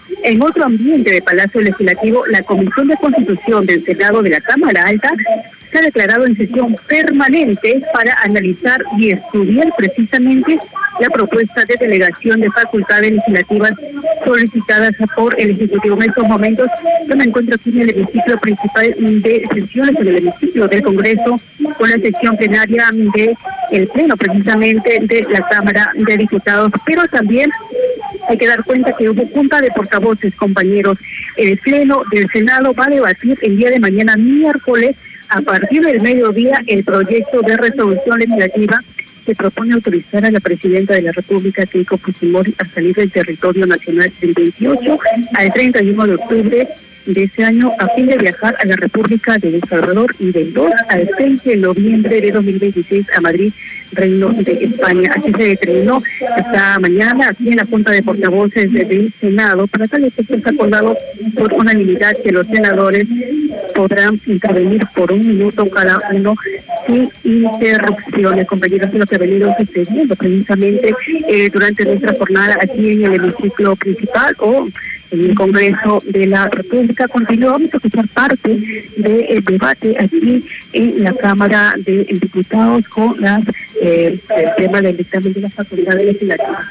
En otro ambiente de Palacio Legislativo, la Comisión de Constitución del Senado de la Cámara Alta se ha declarado en sesión permanente para analizar y estudiar precisamente la propuesta de delegación de facultades legislativas solicitadas por el Ejecutivo. En estos momentos yo me encuentro aquí en el hemiciclo principal de sesiones, en el hemiciclo del Congreso, con la sesión plenaria del Pleno precisamente de la Cámara de Diputados, pero también hay que dar cuenta que hubo junta de portavoces, compañeros. El Pleno del Senado va a debatir el día de mañana, miércoles, a partir del mediodía, el proyecto de resolución legislativa que propone autorizar a la presidenta de la República, Keiko Fujimori, a salir del territorio nacional del 28 al 31 de octubre de ese año, a fin de viajar a la República de El Salvador, y del 2 al 6 de noviembre de 2026 a Madrid, Reino de España. Así se determinó esta mañana aquí en la Junta de Portavoces del Senado. Para tal efecto se ha acordado por unanimidad que los senadores podrán intervenir por 1 minuto cada uno sin interrupciones. Compañeros, de lo que ha venido sucediendo precisamente durante nuestra jornada aquí en el hemiciclo principal o en el Congreso de la República. Continuamos a escuchar parte del debate aquí en la Cámara de Diputados con el tema del dictamen de las facultades legislativas.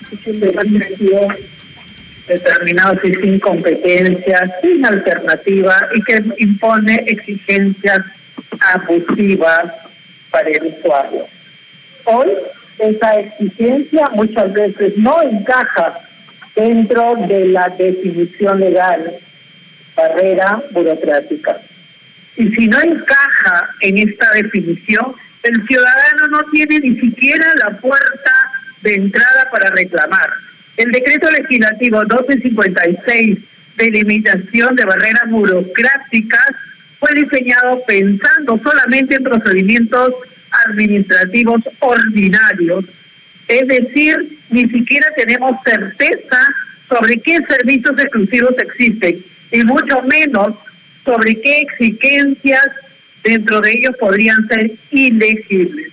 Determinados y sin competencias, sin alternativa, y que impone exigencias abusivas para el usuario. Hoy esa exigencia muchas veces no encaja dentro de la definición legal, barrera burocrática. Y si no encaja en esta definición, el ciudadano no tiene ni siquiera la puerta de entrada para reclamar. El decreto legislativo 1256 de limitación de barreras burocráticas fue diseñado pensando solamente en procedimientos administrativos ordinarios. Es decir, ni siquiera tenemos certeza sobre qué servicios exclusivos existen, y mucho menos sobre qué exigencias dentro de ellos podrían ser ilegibles.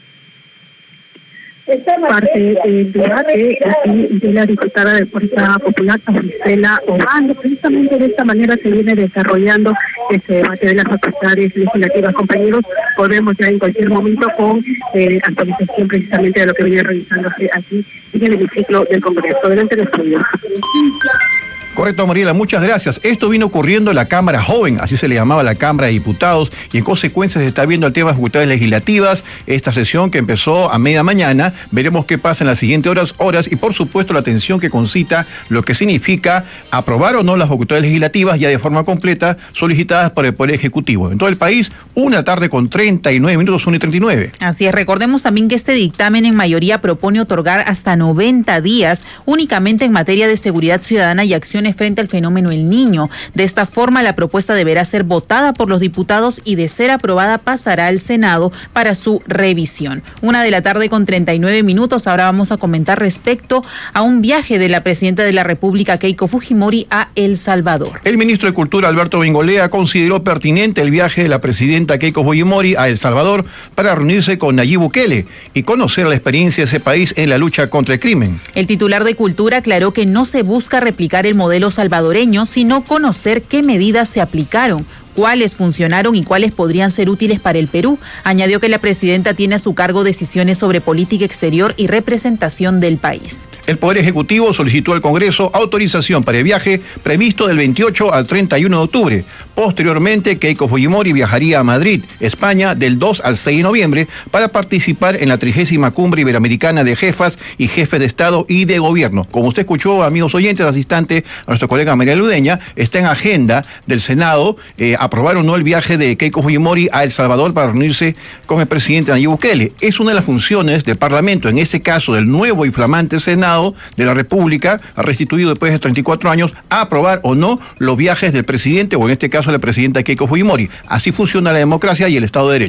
Parte del debate de la diputada de Fuerza Popular, Gisela Obando. Precisamente de esta manera se viene desarrollando este debate de las facultades legislativas. Compañeros, volvemos ya en cualquier momento con actualización precisamente de lo que viene realizándose aquí en el hemiciclo del Congreso. Adelante el estudio. Correcto, Mariela, muchas gracias. Esto vino ocurriendo en la Cámara Joven, así se le llamaba la Cámara de Diputados, y en consecuencia se está viendo el tema de facultades legislativas, esta sesión que empezó a media mañana. Veremos qué pasa en las siguientes horas y por supuesto la atención que concita lo que significa aprobar o no las facultades legislativas ya de forma completa solicitadas por el Poder Ejecutivo. En todo el país, 1:39, 1:39. Así es, recordemos también que este dictamen en mayoría propone otorgar hasta 90 días únicamente en materia de seguridad ciudadana y acciones frente al fenómeno El Niño. De esta forma, la propuesta deberá ser votada por los diputados y, de ser aprobada, pasará al Senado para su revisión. 1:39 p.m. Ahora vamos a comentar respecto a un viaje de la presidenta de la República, Keiko Fujimori, a El Salvador. El ministro de Cultura, Alberto Bengolea, consideró pertinente el viaje de la presidenta Keiko Fujimori a El Salvador para reunirse con Nayib Bukele y conocer la experiencia de ese país en la lucha contra el crimen. El titular de Cultura aclaró que no se busca replicar el modelo salvadoreño, sino conocer qué medidas se aplicaron, cuáles funcionaron y cuáles podrían ser útiles para el Perú. Añadió que la presidenta tiene a su cargo decisiones sobre política exterior y representación del país. El Poder Ejecutivo solicitó al Congreso autorización para el viaje previsto del 28 al 31 de octubre. Posteriormente, Keiko Fujimori viajaría a Madrid, España, del 2 al 6 de noviembre para participar en la 30ª Cumbre Iberoamericana de Jefas y Jefes de Estado y de Gobierno. Como usted escuchó, amigos oyentes, asistente a nuestra colega María Ludeña, está en agenda del Senado aprobar o no el viaje de Keiko Fujimori a El Salvador para reunirse con el presidente Nayib Bukele. Es una de las funciones del Parlamento, en este caso del nuevo y flamante Senado de la República, restituido después de 34 años, a aprobar o no los viajes del presidente, o en este caso la presidenta Keiko Fujimori. Así funciona la democracia y el Estado de Derecho.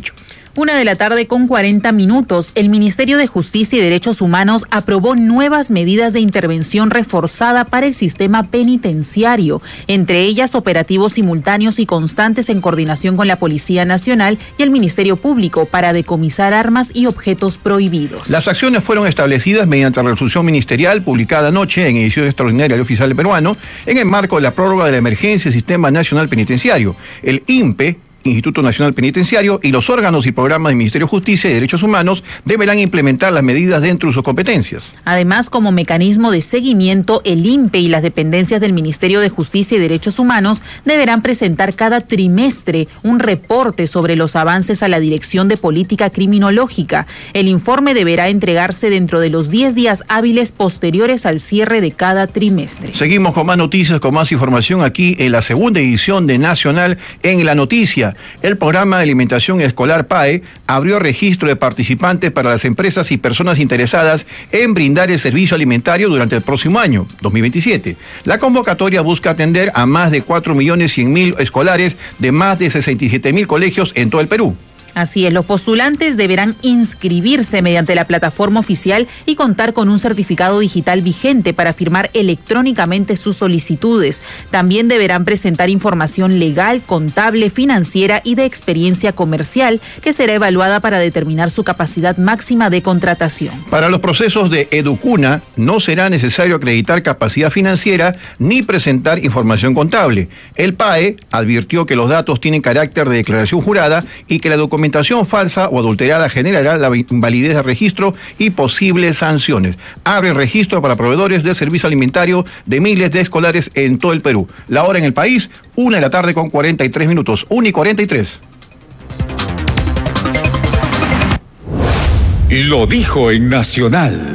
1:40 p.m. El Ministerio de Justicia y Derechos Humanos aprobó nuevas medidas de intervención reforzada para el sistema penitenciario, entre ellas operativos simultáneos y constantes en coordinación con la Policía Nacional y el Ministerio Público para decomisar armas y objetos prohibidos. Las acciones fueron establecidas mediante la resolución ministerial publicada anoche en edición extraordinaria del Oficial Peruano en el marco de la prórroga de la emergencia del Sistema Nacional Penitenciario. El INPE, Instituto Nacional Penitenciario, y los órganos y programas del Ministerio de Justicia y Derechos Humanos deberán implementar las medidas dentro de sus competencias. Además, como mecanismo de seguimiento, el INPE y las dependencias del Ministerio de Justicia y Derechos Humanos deberán presentar cada trimestre un reporte sobre los avances a la Dirección de Política Criminológica. El informe deberá entregarse dentro de los 10 días hábiles posteriores al cierre de cada trimestre. Seguimos con más noticias, con más información aquí en la segunda edición de Nacional en la Noticia. El programa de alimentación escolar PAE abrió registro de participantes para las empresas y personas interesadas en brindar el servicio alimentario durante el próximo año, 2027. La convocatoria busca atender a más de 4.100.000 escolares de más de 67.000 colegios en todo el Perú. Así es, los postulantes deberán inscribirse mediante la plataforma oficial y contar con un certificado digital vigente para firmar electrónicamente sus solicitudes. También deberán presentar información legal, contable, financiera y de experiencia comercial, que será evaluada para determinar su capacidad máxima de contratación. Para los procesos de Educuna no será necesario acreditar capacidad financiera ni presentar información contable. El PAE advirtió que los datos tienen carácter de declaración jurada y que la documentación falsa o adulterada generará la invalidez del registro y posibles sanciones. Abre registro para proveedores de servicio alimentario de miles de escolares en todo el Perú. La hora en el país, 1:43 p.m, 1:43. Lo dijo en Nacional.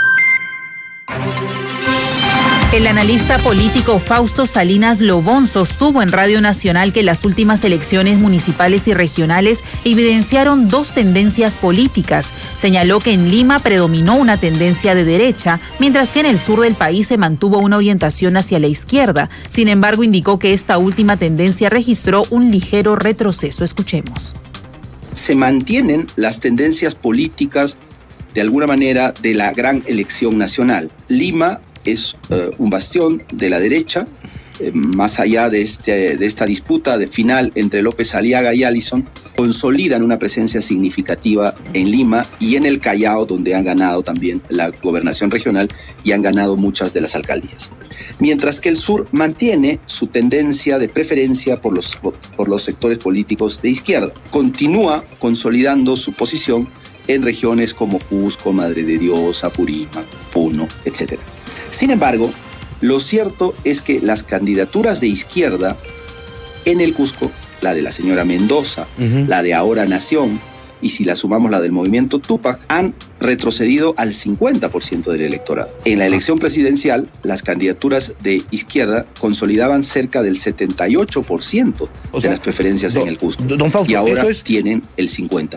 El analista político Fausto Salinas Lobón sostuvo en Radio Nacional que las últimas elecciones municipales y regionales evidenciaron dos tendencias políticas. Señaló que en Lima predominó una tendencia de derecha, mientras que en el sur del país se mantuvo una orientación hacia la izquierda. Sin embargo, indicó que esta última tendencia registró un ligero retroceso. Escuchemos. Se mantienen las tendencias políticas, de alguna manera, de la gran elección nacional. Lima es un bastión de la derecha, más allá de esta disputa de final entre López Aliaga y Allison, consolidan una presencia significativa en Lima y en el Callao, donde han ganado también la gobernación regional y han ganado muchas de las alcaldías. Mientras que el sur mantiene su tendencia de preferencia por los sectores políticos de izquierda. Continúa consolidando su posición en regiones como Cusco, Madre de Dios, Apurímac, Puno, etc. Sin embargo, lo cierto es que las candidaturas de izquierda en el Cusco, la de la señora Mendoza, la de Ahora Nación, y si la sumamos la del movimiento Tupac, han retrocedido al 50% del electorado. En la elección presidencial, las candidaturas de izquierda consolidaban cerca del 78% de las preferencias en el Cusco, don Fausto, y ahora tienen el 50%.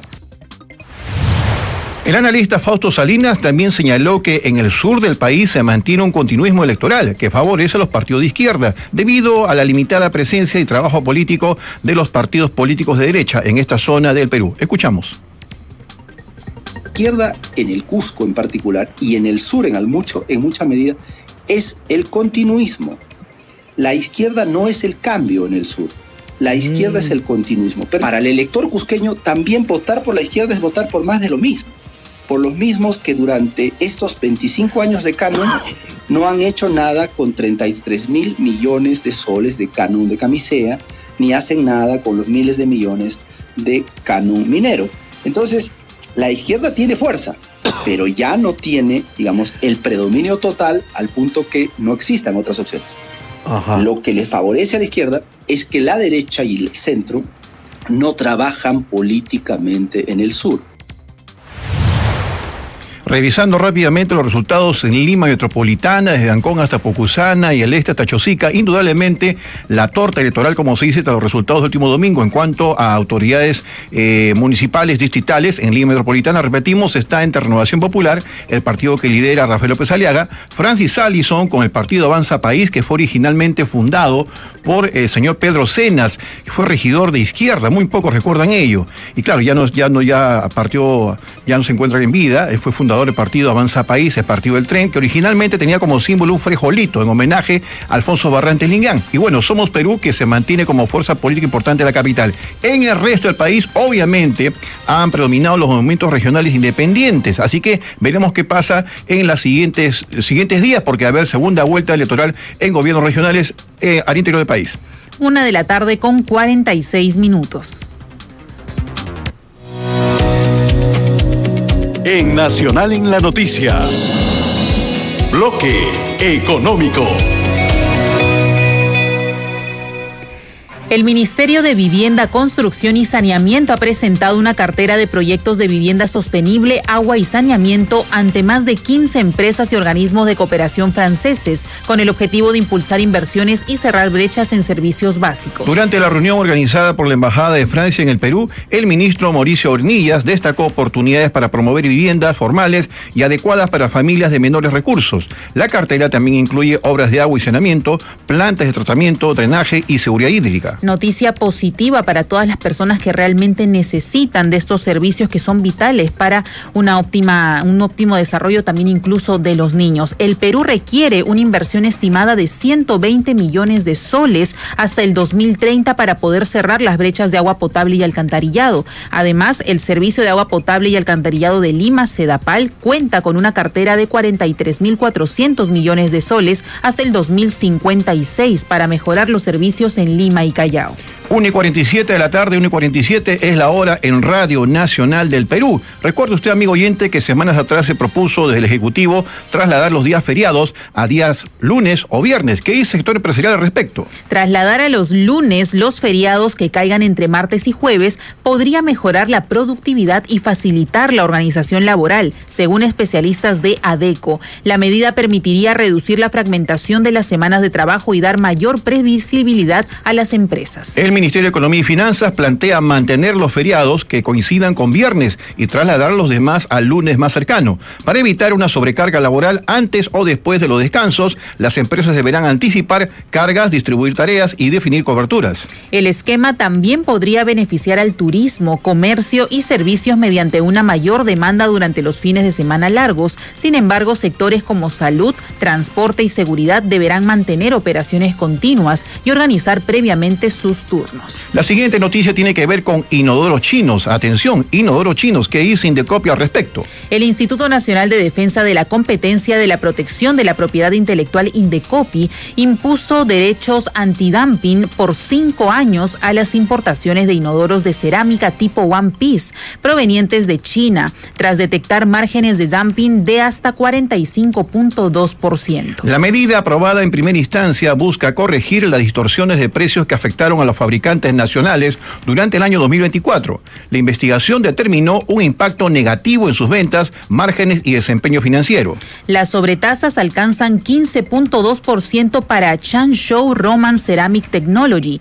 El analista Fausto Salinas también señaló que en el sur del país se mantiene un continuismo electoral que favorece a los partidos de izquierda debido a la limitada presencia y trabajo político de los partidos políticos de derecha en esta zona del Perú. Escuchamos. La izquierda en el Cusco en particular y en el sur en mucha medida es el continuismo. La izquierda no es el cambio en el sur. La izquierda es el continuismo. Pero para el elector cusqueño también votar por la izquierda es votar por más de lo mismo. Por los mismos que durante estos 25 años de canon no han hecho nada con 33.000 millones de soles de canon de camisea, ni hacen nada con los miles de millones de canon minero. Entonces, la izquierda tiene fuerza, pero ya no tiene, digamos, el predominio total al punto que no existan otras opciones. Ajá. Lo que le favorece a la izquierda es que la derecha y el centro no trabajan políticamente en el sur. Revisando rápidamente los resultados en Lima Metropolitana, desde Ancón hasta Pucusana y el este hasta Chosica, indudablemente la torta electoral, como se dice, tras los resultados del último domingo en cuanto a autoridades municipales, distritales, en Lima Metropolitana, repetimos, está entre Renovación Popular, el partido que lidera Rafael López Aliaga, Francis Allison con el partido Avanza País, que fue originalmente fundado por el señor Pedro Cenas, que fue regidor de izquierda, muy pocos recuerdan ello. Y claro, ya no se encuentra en vida, fue fundador del partido Avanza País, el partido del tren, que originalmente tenía como símbolo un frijolito en homenaje a Alfonso Barrantes Lingán. Y bueno, Somos Perú, que se mantiene como fuerza política importante de la capital. En el resto del país, obviamente, han predominado los movimientos regionales independientes, así que veremos qué pasa en los siguientes días, porque va a haber segunda vuelta electoral en gobiernos regionales al interior del país. 1:46 p.m. En Nacional en la Noticia, Bloque Económico. El Ministerio de Vivienda, Construcción y Saneamiento ha presentado una cartera de proyectos de vivienda sostenible, agua y saneamiento ante más de 15 empresas y organismos de cooperación franceses, con el objetivo de impulsar inversiones y cerrar brechas en servicios básicos. Durante la reunión organizada por la Embajada de Francia en el Perú, el ministro Mauricio Hornillas destacó oportunidades para promover viviendas formales y adecuadas para familias de menores recursos. La cartera también incluye obras de agua y saneamiento, plantas de tratamiento, drenaje y seguridad hídrica. Noticia positiva para todas las personas que realmente necesitan de estos servicios que son vitales para un óptimo desarrollo también incluso de los niños. El Perú requiere una inversión estimada de 120 millones de soles hasta el 2030 para poder cerrar las brechas de agua potable y alcantarillado. Además, el Servicio de Agua Potable y Alcantarillado de Lima, SEDAPAL, cuenta con una cartera de 43.400 millones de soles hasta el 2056 para mejorar los servicios en Lima y Callao. 1:47 de la tarde, 1:47 es la hora en Radio Nacional del Perú. Recuerde usted, amigo oyente, que semanas atrás se propuso desde el Ejecutivo trasladar los días feriados a días lunes o viernes. ¿Qué dice el sector empresarial al respecto? Trasladar a los lunes los feriados que caigan entre martes y jueves podría mejorar la productividad y facilitar la organización laboral, según especialistas de ADECO. La medida permitiría reducir la fragmentación de las semanas de trabajo y dar mayor previsibilidad a las empresas. El Ministerio de Economía y Finanzas plantea mantener los feriados que coincidan con viernes y trasladar los demás al lunes más cercano. Para evitar una sobrecarga laboral antes o después de los descansos, las empresas deberán anticipar cargas, distribuir tareas y definir coberturas. El esquema también podría beneficiar al turismo, comercio y servicios mediante una mayor demanda durante los fines de semana largos. Sin embargo, sectores como salud, transporte y seguridad deberán mantener operaciones continuas y organizar previamente sus turnos. La siguiente noticia tiene que ver con inodoros chinos. Atención, inodoros chinos. ¿Qué dice Indecopi al respecto? El Instituto Nacional de Defensa de la Competencia de la Protección de la Propiedad Intelectual, Indecopi, impuso derechos antidumping por 5 años a las importaciones de inodoros de cerámica tipo One Piece provenientes de China, tras detectar márgenes de dumping de hasta 45.2%. La medida aprobada en primera instancia busca corregir las distorsiones de precios que afectaron a los fabricantes nacionales durante el año 2024. La investigación determinó un impacto negativo en sus ventas, márgenes y desempeño financiero. Las sobretasas alcanzan 15.2% para Changzhou Roman Ceramic Technology,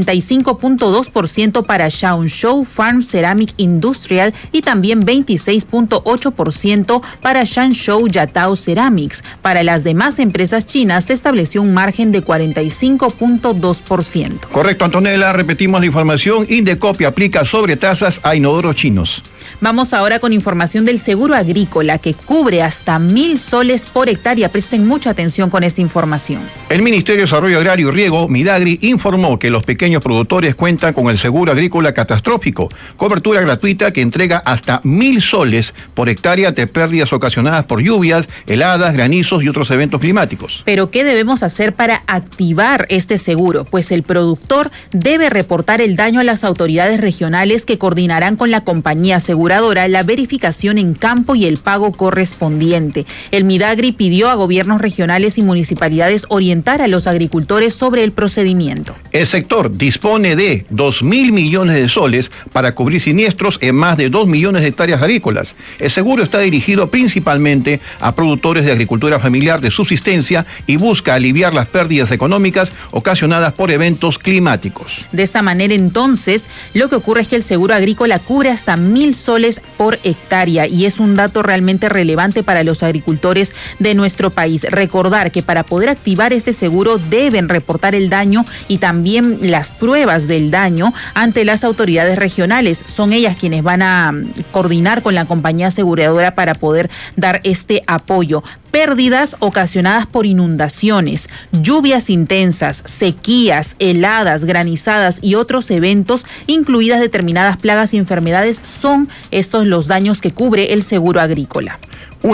45.2% para Shaoxing Farm Ceramic Industrial y también 26.8% para Shangzhou Yatao Ceramics. Para las demás empresas chinas se estableció un margen de 45.2%. Correcto, Antonella, repetimos la información. Indecopi aplica sobretasas a inodoros chinos. Vamos ahora con información del seguro agrícola que cubre hasta 1.000 soles por hectárea. Presten mucha atención con esta información. El Ministerio de Desarrollo Agrario y Riego, Midagri, informó que los pequeños productores cuentan con el seguro agrícola catastrófico, cobertura gratuita que entrega hasta 1.000 soles por hectárea ante pérdidas ocasionadas por lluvias, heladas, granizos y otros eventos climáticos. Pero ¿qué debemos hacer para activar este seguro? Pues el productor debe reportar el daño a las autoridades regionales que coordinarán con la compañía aseguradora la verificación en campo y el pago correspondiente. El Midagri pidió a gobiernos regionales y municipalidades orientar a los agricultores sobre el procedimiento. El sector dispone de 2.000 millones de soles para cubrir siniestros en más de 2 millones de hectáreas agrícolas. El seguro está dirigido principalmente a productores de agricultura familiar de subsistencia y busca aliviar las pérdidas económicas ocasionadas por eventos climáticos. De esta manera, entonces, lo que ocurre es que el seguro agrícola cubre hasta 1.000 soles por hectárea y es un dato realmente relevante para los agricultores de nuestro país. Recordar que para poder activar este seguro deben reportar el daño y también las pruebas del daño ante las autoridades regionales. Son ellas quienes van a coordinar con la compañía aseguradora para poder dar este apoyo. Pérdidas ocasionadas por inundaciones, lluvias intensas, sequías, heladas, granizadas y otros eventos, incluidas determinadas plagas y enfermedades, son estos los daños que cubre el seguro agrícola.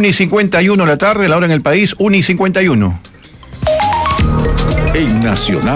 1:51 de la tarde, la hora en el país, 1:51. En Nacional.